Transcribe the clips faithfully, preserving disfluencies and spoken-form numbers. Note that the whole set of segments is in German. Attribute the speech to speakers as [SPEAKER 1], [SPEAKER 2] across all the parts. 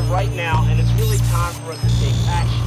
[SPEAKER 1] right now, and it's really time for us to take action.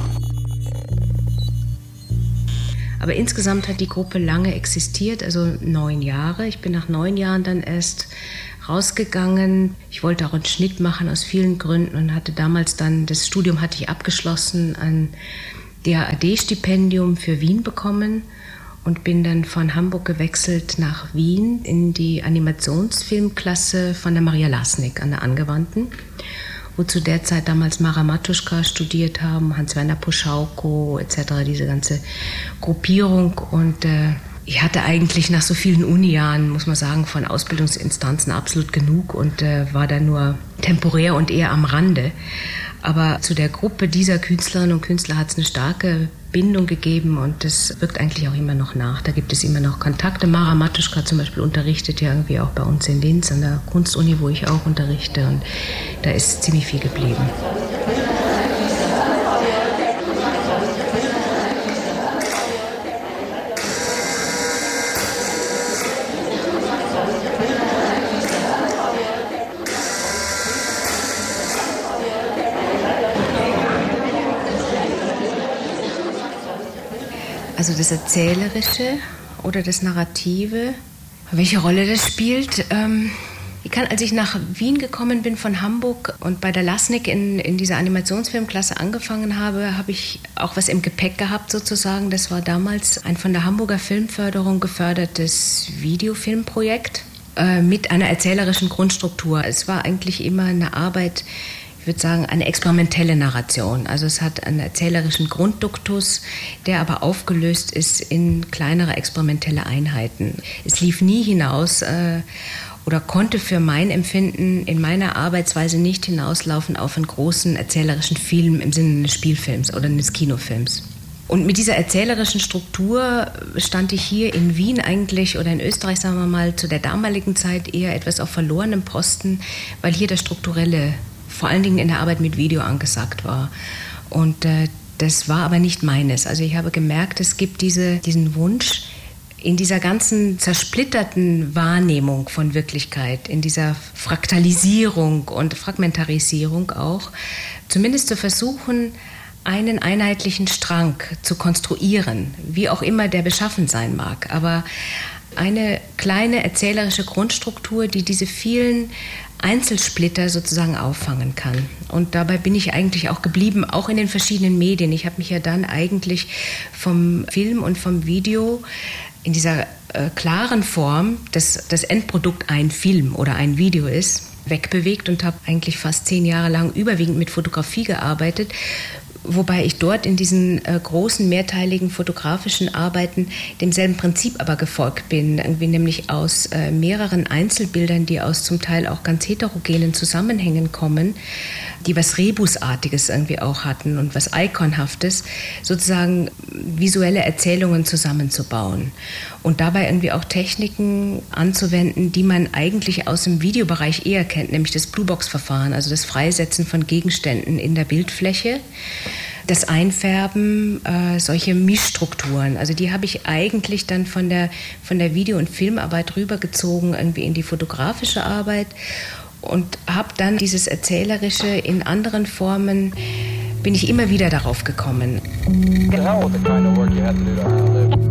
[SPEAKER 2] Aber insgesamt hat die Gruppe lange existiert, also neun Jahre. Ich bin nach neun Jahren dann erst rausgegangen. Ich wollte auch einen Schnitt machen aus vielen Gründen und hatte damals dann, das Studium hatte ich abgeschlossen, ein D A A D-Stipendium für Wien bekommen und bin dann von Hamburg gewechselt nach Wien in die Animationsfilmklasse von der Maria Lasnik an der Angewandten, wo zu der Zeit damals Mara Matuschka studiert haben, Hans-Werner Puschauko et cetera, diese ganze Gruppierung. Und äh, ich hatte eigentlich nach so vielen Uni-Jahren, muss man sagen, von Ausbildungsinstanzen absolut genug und äh, war da nur temporär und eher am Rande. Aber zu der Gruppe dieser Künstlerinnen und Künstler hat es eine starke Bindung gegeben und das wirkt eigentlich auch immer noch nach. Da gibt es immer noch Kontakte. Mara Matuschka zum Beispiel unterrichtet ja irgendwie auch bei uns in Linz an der Kunstuni, wo ich auch unterrichte, und da ist ziemlich viel geblieben. Also das Erzählerische oder das Narrative, welche Rolle das spielt. Ähm, ich kann, als ich nach Wien gekommen bin von Hamburg und bei der Lasnik in, in dieser Animationsfilmklasse angefangen habe, habe ich auch was im Gepäck gehabt sozusagen. Das war damals ein von der Hamburger Filmförderung gefördertes Videofilmprojekt äh, mit einer erzählerischen Grundstruktur. Es war eigentlich immer eine Arbeit, ich würde sagen, eine experimentelle Narration. Also es hat einen erzählerischen Grundduktus, der aber aufgelöst ist in kleinere experimentelle Einheiten. Es lief nie hinaus äh, oder konnte für mein Empfinden in meiner Arbeitsweise nicht hinauslaufen auf einen großen erzählerischen Film im Sinne eines Spielfilms oder eines Kinofilms. Und mit dieser erzählerischen Struktur stand ich hier in Wien eigentlich oder in Österreich, sagen wir mal, zu der damaligen Zeit eher etwas auf verlorenem Posten, weil hier das Strukturelle vor allen Dingen in der Arbeit mit Video angesagt war. Und äh, das war aber nicht meines. Also ich habe gemerkt, es gibt diese, diesen Wunsch, in dieser ganzen zersplitterten Wahrnehmung von Wirklichkeit, in dieser Fraktalisierung und Fragmentarisierung auch, zumindest zu versuchen, einen einheitlichen Strang zu konstruieren, wie auch immer der beschaffen sein mag. Aber eine kleine erzählerische Grundstruktur, die diese vielen Einzelsplitter sozusagen auffangen kann. Und dabei bin ich eigentlich auch geblieben, auch in den verschiedenen Medien. Ich habe mich ja dann eigentlich vom Film und vom Video in dieser äh, klaren Form, dass das Endprodukt ein Film oder ein Video ist, wegbewegt und habe eigentlich fast zehn Jahre lang überwiegend mit Fotografie gearbeitet, wobei ich dort in diesen äh, großen, mehrteiligen fotografischen Arbeiten demselben Prinzip aber gefolgt bin, irgendwie nämlich aus äh, mehreren Einzelbildern, die aus zum Teil auch ganz heterogenen Zusammenhängen kommen, die was Rebusartiges irgendwie auch hatten und was Iconhaftes, sozusagen visuelle Erzählungen zusammenzubauen und dabei irgendwie auch Techniken anzuwenden, die man eigentlich aus dem Videobereich eher kennt, nämlich das Bluebox-Verfahren, also das Freisetzen von Gegenständen in der Bildfläche, das Einfärben, äh, solche Mischstrukturen. Also die habe ich eigentlich dann von der, von der Video- und Filmarbeit rübergezogen irgendwie in die fotografische Arbeit und habe dann dieses Erzählerische in anderen Formen, bin ich immer wieder darauf gekommen.